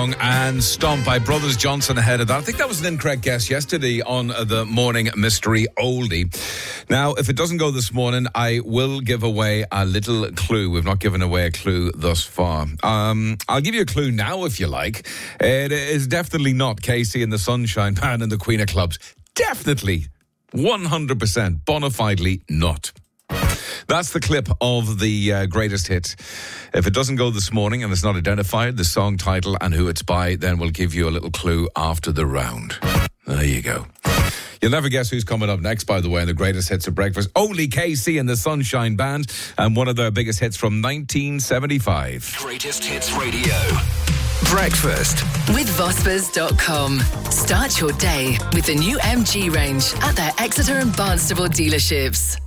song, and Stomp by Brothers Johnson ahead of that. I think that was an incorrect guess yesterday on the Morning Mystery Oldie. Now, if it doesn't go this morning, I will give away a little clue. We've not given away a clue thus far. I'll give you a clue now if you like. It is definitely not Casey and the Sunshine Band and the Queen of Clubs. Definitely, 100%, bona fidely not. That's the clip of the greatest hit. If it doesn't go this morning and it's not identified, the song title and who it's by, then we'll give you a little clue after the round. There you go. You'll never guess who's coming up next, by the way, in the greatest hits of breakfast. Only Casey and the Sunshine Band, and one of their biggest hits from 1975. Greatest Hits Radio. Breakfast with Vospers.com. Start your day with the new MG range at their Exeter and Barnstable dealerships.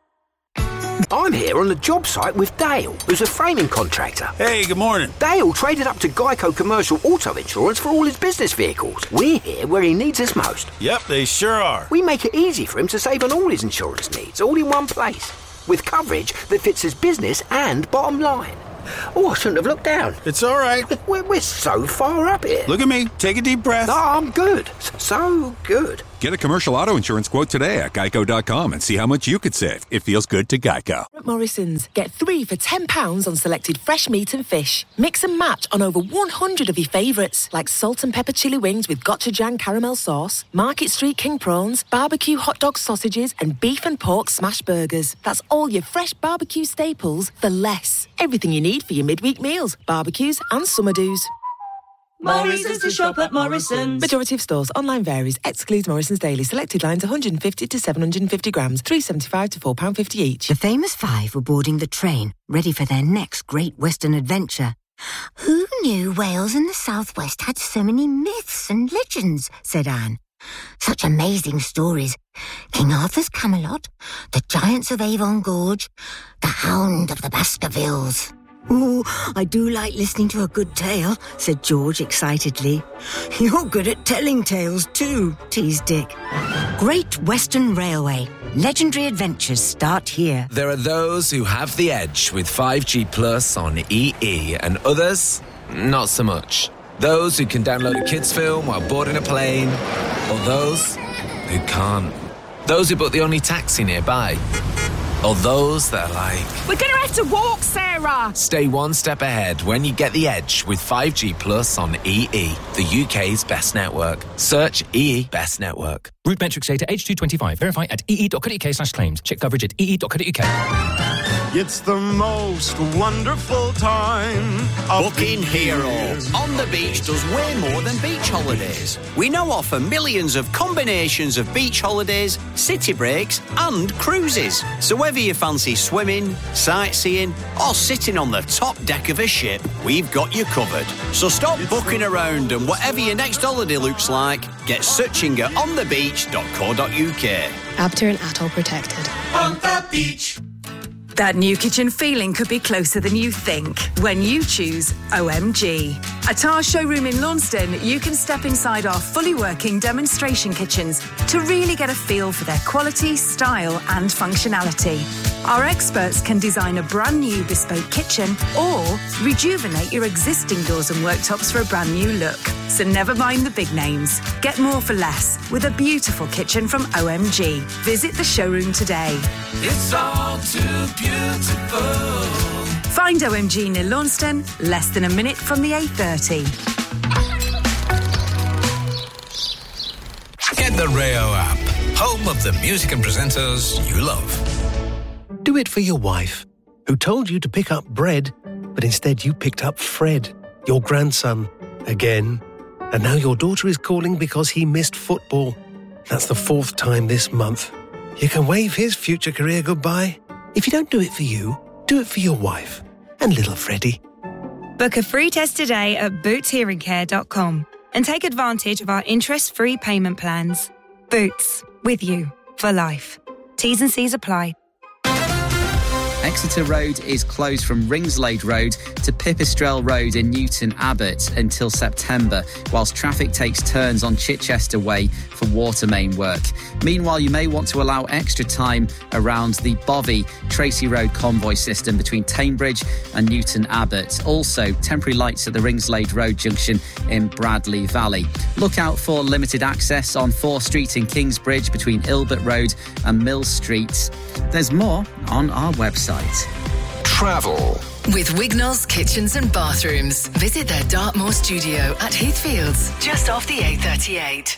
I'm here on the job site with Dale, who's a framing contractor. Hey, good morning. Dale traded up to Geico Commercial Auto Insurance for all his business vehicles. We're here where he needs us most. Yep, they sure are. We make it easy for him to save on all his insurance needs, all in one place, with coverage that fits his business and bottom line. Oh, I shouldn't have looked down. It's all right. We're so far up here. Look at me. Take a deep breath. No, I'm good. So good. Get a commercial auto insurance quote today at geico.com and see how much you could save. It feels good to Geico. At Morrison's, get 3 for £10 on selected fresh meat and fish. Mix and match on over 100 of your favourites, like salt and pepper chili wings with gochujang caramel sauce, Market Street King prawns, barbecue hot dog sausages, and beef and pork smash burgers. That's all your fresh barbecue staples for less. Everything you need for your midweek meals, barbecues and summer do's. Morrison's to shop at Morrison's. Majority of stores. Online varies. Excludes Morrison's Daily. Selected lines 150 to 750 grams. £3.75 to £4.50 each. The famous 5 were boarding the train, ready for their next great Western adventure. Who knew Wales and the Southwest had so many myths and legends, said Anne. Such amazing stories. King Arthur's Camelot, the Giants of Avon Gorge, the Hound of the Baskervilles. Ooh, I do like listening to a good tale, said George excitedly. You're good at telling tales too, teased Dick. Great Western Railway. Legendary adventures start here. There are those who have the edge with 5G Plus on EE and others, not so much. Those who can download a kids' film while boarding a plane, or those who can't. Those who book the only taxi nearby. Or those that are like, we're going to have to walk, Sarah! Stay one step ahead when you get the edge with 5G Plus on EE, the UK's best network. Search EE Best Network. Route metrics data H225. Verify at ee.co.uk/claims. Check coverage at ee.co.uk. It's the most wonderful time of Booking Hero. On the Beach does way more than beach holidays. We now offer millions of combinations of beach holidays, city breaks and cruises. So whether you fancy swimming, sightseeing or sitting on the top deck of a ship, we've got you covered. So stop booking around and whatever your next holiday looks like, get searching at onthebeach.co.uk. ABTA and Atoll protected. On the beach. That new kitchen feeling could be closer than you think when you choose OMG. At our showroom in Launceston, you can step inside our fully working demonstration kitchens to really get a feel for their quality, style and functionality. Our experts can design a brand new bespoke kitchen or rejuvenate your existing doors and worktops for a brand new look. So never mind the big names. Get more for less with a beautiful kitchen from OMG. Visit the showroom today. It's all too beautiful. Find OMG near Launceston, less than a minute from the A30. Get the Rayo app, home of the music and presenters you love. Do it for your wife, who told you to pick up bread, but instead you picked up Fred, your grandson, again. And now your daughter is calling because he missed football. That's the 4th time this month. You can wave his future career goodbye. If you don't do it for you, do it for your wife and little Freddie. Book a free test today at bootshearingcare.com and take advantage of our interest-free payment plans. Boots, with you for life. T's and C's apply. Exeter Road is closed from Ringslade Road to Pipistrel Road in Newton Abbot until September, whilst traffic takes turns on Chichester Way for water main work. Meanwhile, you may want to allow extra time around the Bovey Tracy Road convoy system between Teignbridge and Newton Abbot. Also, temporary lights at the Ringslade Road junction in Bradley Valley. Look out for limited access on 4th Street in Kingsbridge between Ilbert Road and Mill Street. There's more on our website. Travel. With Wignall's Kitchens and Bathrooms. Visit their Dartmoor studio at Heathfields, just off the A38.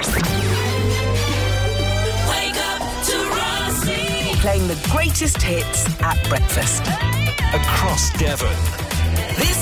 Wake up to Rossi. Playing the greatest hits at breakfast. Across Devon.